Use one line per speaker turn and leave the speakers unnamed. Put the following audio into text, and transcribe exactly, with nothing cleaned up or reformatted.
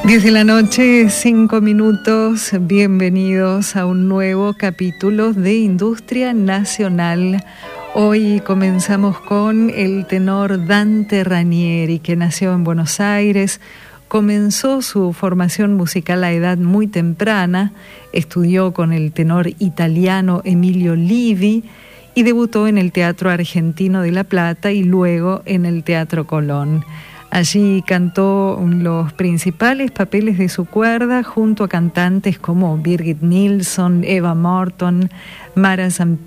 diez de la noche, cinco minutos. Bienvenidos a un nuevo capítulo de Industria Nacional. Hoy comenzamos con el tenor Dante Ranieri, que nació en Buenos Aires. Comenzó su formación musical a edad muy temprana, estudió con el tenor italiano Emilio Livi y debutó en el Teatro Argentino de La Plata y luego en el Teatro Colón. Allí cantó los principales papeles de su cuerda junto a cantantes como Birgit Nilsson, Eva Morton, Mara San